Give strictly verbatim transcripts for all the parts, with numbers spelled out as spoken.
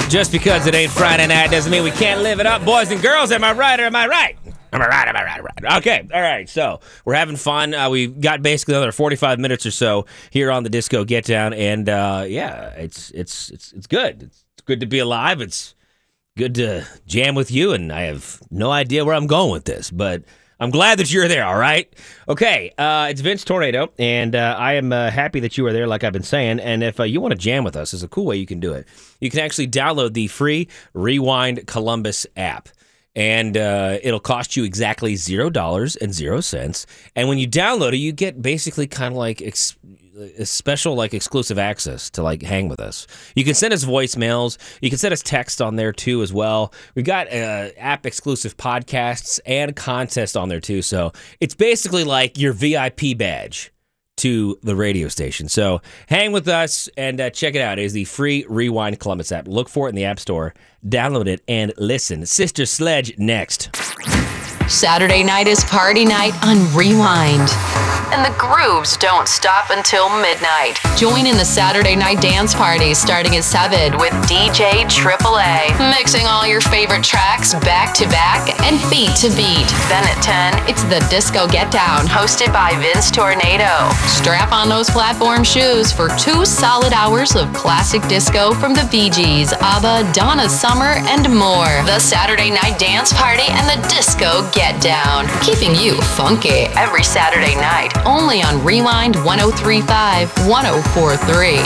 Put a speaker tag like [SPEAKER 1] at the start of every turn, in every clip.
[SPEAKER 1] Just because it ain't Friday night doesn't mean we can't live it up. Boys and girls, am I right or am I right? Am I right? Am I right? Am I right? Okay. All right. So we're having fun. Uh, we got basically another forty-five minutes or so here on the Disco Get Down, and uh, yeah, it's it's it's it's good. It's good to be alive. It's good to jam with you, and I have no idea where I'm going with this, but I'm glad that you're there. All right. Okay. Uh, it's Vince Tornado, and uh, I am uh, happy that you are there, like I've been saying. And if uh, you want to jam with us, there's a cool way you can do it. You can actually download the free Rewind Columbus app. And uh, it'll cost you exactly zero dollars and zero cents. And when you download it, you get basically kind of like ex- a special, like exclusive access to like hang with us. You can send us voicemails. You can send us text on there too as well. We've got uh, app exclusive podcasts and contests on there too. So it's basically like your V I P badge to the radio station. So hang with us and uh, check it out. It is the free Rewind Columbus app. Look for it in the App Store, download it, and listen. Sister Sledge next.
[SPEAKER 2] Saturday night is party night on Rewind. And the grooves don't stop until midnight. Join in the Saturday night dance party starting at seven with D J Triple A. Mixing all your favorite tracks back to back and beat to beat. Then at ten, it's the Disco Get Down hosted by Vince Tornado. Strap on those platform shoes for two solid hours of classic disco from the Bee Gees, ABBA, Donna Summer, and more. The Saturday night dance party and the Disco Get Down. Keeping you funky every Saturday night. Only on Rewind one oh three point five, one oh four point three.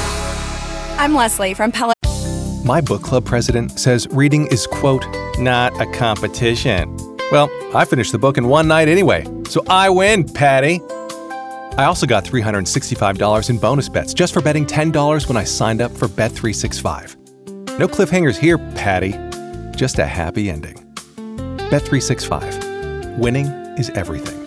[SPEAKER 3] I'm Leslie from Pella.
[SPEAKER 4] My book club president says reading is, quote, not a competition. Well, I finished the book in one night anyway, so I win, Patty. I also got three hundred sixty-five dollars in bonus bets just for betting ten dollars when I signed up for Bet three sixty-five. No cliffhangers here, Patty. Just a happy ending. Bet three sixty-five. Winning is everything.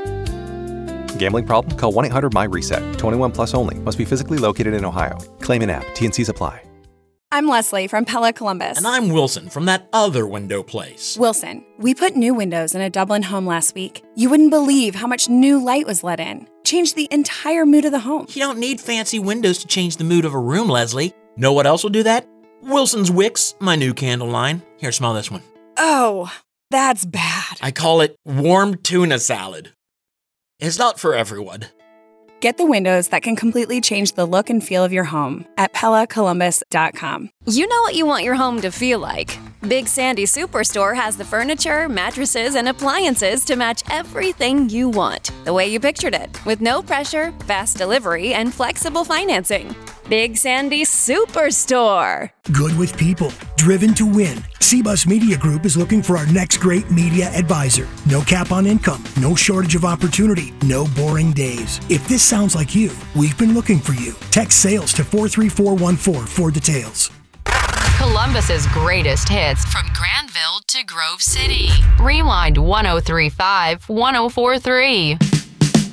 [SPEAKER 4] Gambling problem? Call one eight hundred M Y reset. twenty-one plus only. Must be physically located in Ohio. Claim in app. T and C's apply.
[SPEAKER 3] I'm Leslie from Pella Columbus.
[SPEAKER 5] And I'm Wilson from that other window place.
[SPEAKER 3] Wilson, we put new windows in a Dublin home last week. You wouldn't believe how much new light was let in. Changed the entire mood of the home.
[SPEAKER 5] You don't need fancy windows to change the mood of a room, Leslie. Know what else will do that? Wilson's Wicks, my new candle line. Here, smell this one.
[SPEAKER 3] Oh, that's bad.
[SPEAKER 5] I call it warm tuna salad. It's not for everyone.
[SPEAKER 3] Get the windows that can completely change the look and feel of your home at Pella Columbus dot com.
[SPEAKER 6] You know what you want your home to feel like. Big Sandy Superstore has the furniture, mattresses, and appliances to match everything you want, the way you pictured it, with no pressure, fast delivery, and flexible financing. Big Sandy Superstore.
[SPEAKER 7] Good with people, driven to win. C-Bus Media Group is looking for our next great media advisor. No cap on income, no shortage of opportunity, no boring days. If this sounds like you, we've been looking for you. Text sales to four three four one four for details.
[SPEAKER 2] Columbus's greatest hits from Granville to Grove City. Rewind one oh three point five, one oh four point three.